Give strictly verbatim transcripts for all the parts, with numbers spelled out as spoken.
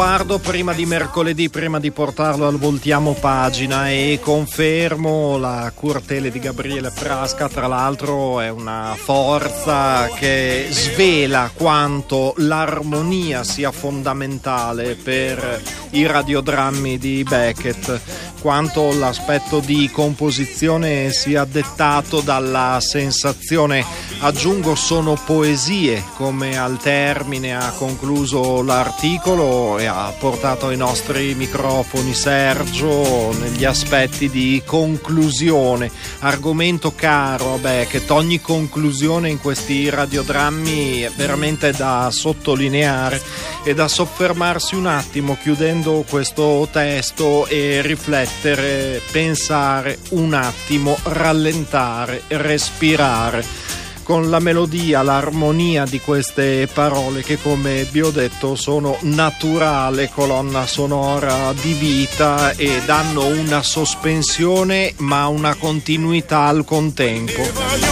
Guardo prima di mercoledì, prima di portarlo al voltiamo pagina, e confermo la curtele di Gabriele Frasca. Tra l'altro è una forza che svela quanto l'armonia sia fondamentale per i radiodrammi di Beckett, quanto l'aspetto di composizione sia dettato dalla sensazione. Aggiungo, sono poesie, come al termine ha concluso l'articolo e ha portato ai nostri microfoni Sergio negli aspetti di conclusione, argomento caro a Beckett. Ogni conclusione in questi radiodrammi è veramente da sottolineare e da soffermarsi un attimo chiudendo questo testo e riflettere, pensare un attimo, rallentare, respirare con la melodia, l'armonia di queste parole che, come vi ho detto, sono naturale colonna sonora di vita e danno una sospensione ma una continuità al contempo.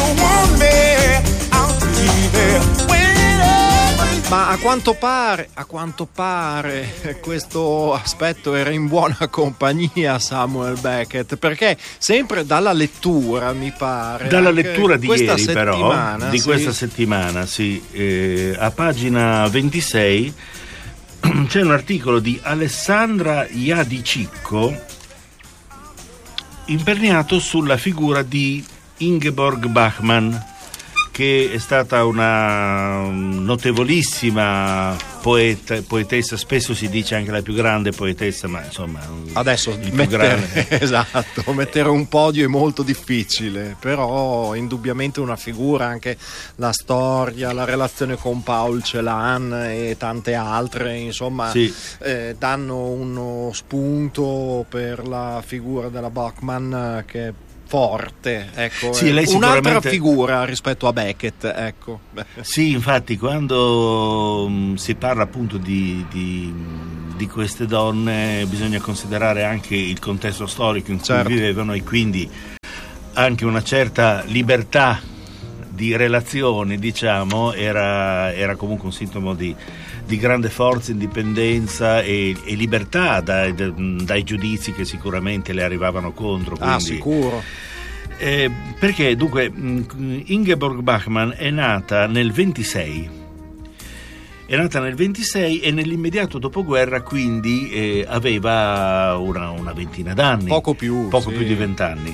Ma a quanto pare, a quanto pare questo aspetto era in buona compagnia Samuel Beckett, perché sempre dalla lettura, mi pare, dalla lettura di ieri però, di sì. questa settimana, sì, eh, a pagina ventisei c'è un articolo di Alessandra Iadicicco imperniato sulla figura di Ingeborg Bachmann, che è stata una notevolissima poeta, poetessa, spesso si dice anche la più grande poetessa, ma insomma adesso il più mettere, grande. Esatto, mettere un podio è molto difficile, però indubbiamente una figura, anche la storia, la relazione con Paul Celan e tante altre, insomma, sì. eh, danno uno spunto per la figura della Bachmann che è forte, ecco, sì, lei sicuramente... un'altra figura rispetto a Beckett, ecco. Sì, infatti quando um, si parla appunto di, di, di queste donne bisogna considerare anche il contesto storico in cui certo. vivevano, e quindi anche una certa libertà di relazione, diciamo, era, era comunque un sintomo di, di grande forza, indipendenza e, e libertà dai, dai giudizi che sicuramente le arrivavano contro. Quindi, ah, sicuro. Eh, perché dunque Ingeborg Bachmann è nata nel ventisei, è nata nel ventisei e nell'immediato dopoguerra, quindi eh, aveva una, una ventina d'anni, poco più, poco sì. più di vent'anni.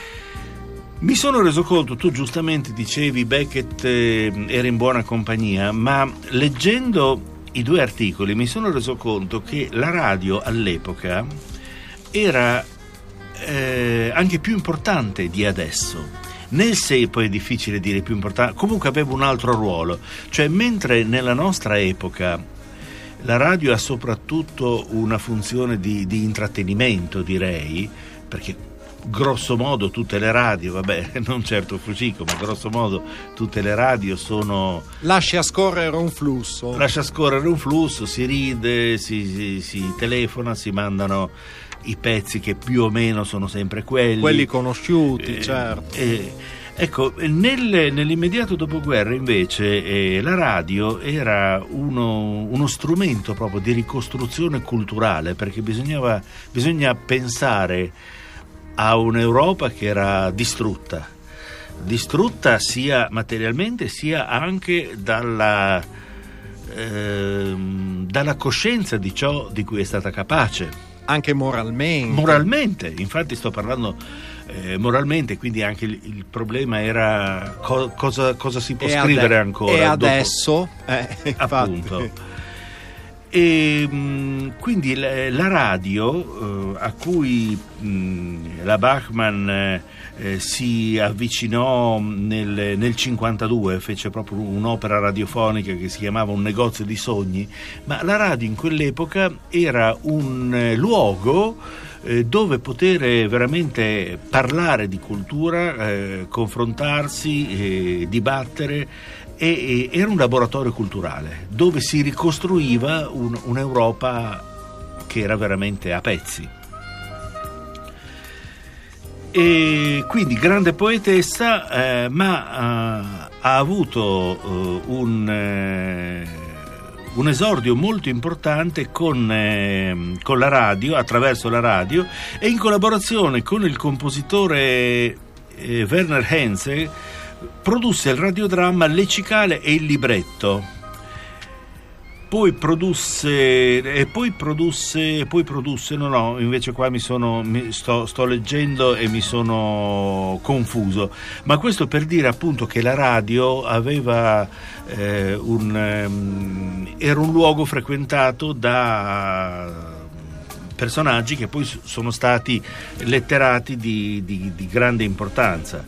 Mi sono reso conto, tu giustamente dicevi Beckett eh, era in buona compagnia, ma leggendo i due articoli mi sono reso conto che la radio all'epoca era eh, anche più importante di adesso. Nel sé, poi è difficile dire più importante, comunque aveva un altro ruolo, cioè mentre nella nostra epoca la radio ha soprattutto una funzione di, di intrattenimento, direi, perché grosso modo tutte le radio, vabbè, non certo Fucico, ma grosso modo tutte le radio sono... Lascia scorrere un flusso. Lascia scorrere un flusso, si ride, si, si, si telefona, si mandano i pezzi che più o meno sono sempre quelli. Quelli conosciuti, eh, certo. Eh, ecco, nel, nell'immediato dopoguerra invece eh, la radio era uno, uno strumento proprio di ricostruzione culturale, perché bisognava, bisogna pensare a un'Europa che era distrutta, distrutta sia materialmente sia anche dalla, eh, dalla coscienza di ciò di cui è stata capace. Anche moralmente. Moralmente, infatti sto parlando eh, moralmente, quindi anche il, il problema era co- cosa, cosa si può e scrivere ade- ancora. E dopo, adesso, eh, appunto. E mh, quindi la, la radio eh, a cui mh, la Bachmann eh, si avvicinò nel, nel cinquantadue, fece proprio un'opera radiofonica che si chiamava Un negozio di sogni, ma la radio in quell'epoca era un eh, luogo eh, dove poter veramente parlare di cultura, eh, confrontarsi, eh, dibattere. E, e era un laboratorio culturale dove si ricostruiva un, un'Europa che era veramente a pezzi. E quindi grande poetessa, eh, ma eh, ha avuto eh, un, eh, un esordio molto importante con, eh, con la radio, attraverso la radio, e in collaborazione con il compositore eh, Werner Henze produsse il radiodramma Le cicale e il libretto. Poi produsse e poi produsse poi produsse no no invece qua mi sono mi sto, sto leggendo e mi sono confuso, ma questo per dire appunto che la radio aveva eh, un um, era un luogo frequentato da personaggi che poi sono stati letterati di, di, di grande importanza.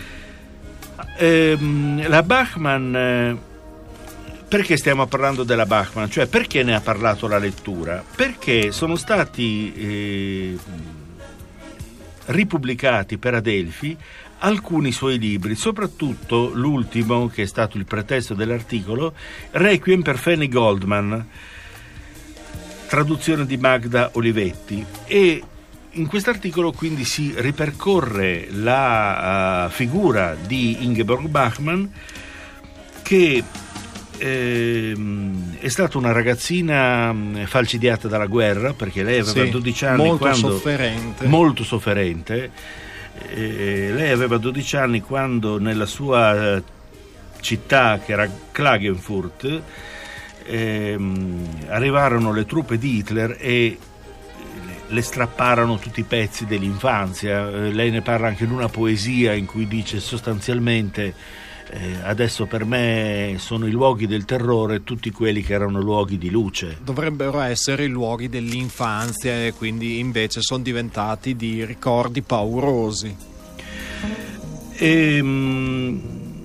Ehm, la Bachmann, eh, perché stiamo parlando della Bachmann? Cioè, perché ne ha parlato la lettura? Perché sono stati eh, ripubblicati per Adelphi alcuni suoi libri, soprattutto l'ultimo, che è stato il pretesto dell'articolo, Requiem per Fanny Goldman, traduzione di Magda Olivetti. E in quest'articolo quindi si ripercorre la uh, figura di Ingeborg Bachmann, che è stata una ragazzina falcidiata dalla guerra, perché lei aveva sì, dodici anni molto quando, sofferente molto sofferente eh, lei aveva dodici anni quando nella sua città, che era Klagenfurt, eh, arrivarono le truppe di Hitler e le strapparono tutti i pezzi dell'infanzia. Eh, lei ne parla anche in una poesia in cui dice sostanzialmente: Eh, adesso per me sono i luoghi del terrore tutti quelli che erano luoghi di luce. Dovrebbero essere i luoghi dell'infanzia e quindi invece sono diventati di ricordi paurosi. E, mh,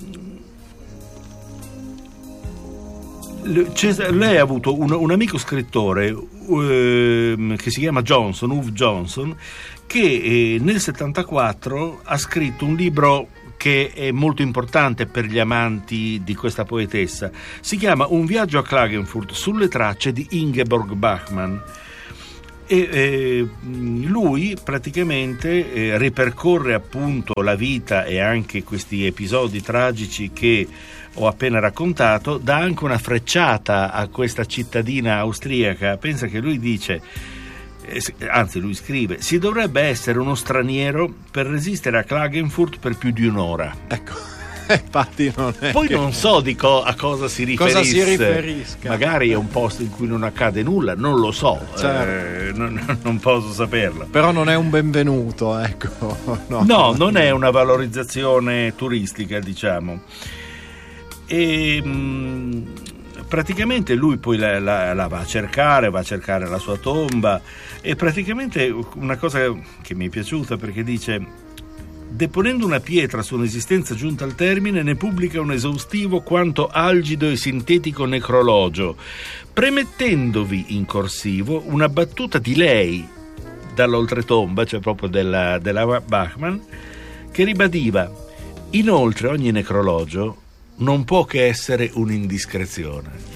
lei ha avuto un, un amico scrittore uh, che si chiama Johnson, Uwe Johnson, che eh, nel settantaquattro ha scritto un libro che è molto importante per gli amanti di questa poetessa. Si chiama Un viaggio a Klagenfurt sulle tracce di Ingeborg Bachmann. E eh, lui praticamente eh, ripercorre appunto la vita e anche questi episodi tragici che ho appena raccontato, dà anche una frecciata a questa cittadina austriaca. Pensa che lui dice, anzi lui scrive: si dovrebbe essere uno straniero per resistere a Klagenfurt per più di un'ora. Ecco, infatti non è poi che... non so di co- a cosa si riferisse. Cosa si riferisca. Magari è un posto in cui non accade nulla, non lo so, certo. eh, non, non posso saperlo. Però non è un benvenuto, ecco. No, no, non è una valorizzazione turistica, diciamo. E mh, praticamente lui poi la, la, la va a cercare, va a cercare la sua tomba, e praticamente una cosa che mi è piaciuta, perché dice: deponendo una pietra su un'esistenza giunta al termine, ne pubblica un esaustivo quanto algido e sintetico necrologio, premettendovi in corsivo una battuta di lei dall'oltretomba, cioè proprio della, della Bachmann, che ribadiva: inoltre ogni necrologio non può che essere un'indiscrezione.